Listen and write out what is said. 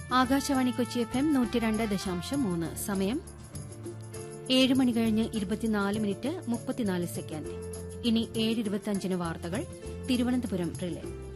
Akashvani Kochi FM 102.3. സമയം 7 മണി കഴിഞ്ഞ് 24 minute 34 second. ഇനി 7:25 വാർത്തകൾ തിരുവനന്തപുരം റിലേ.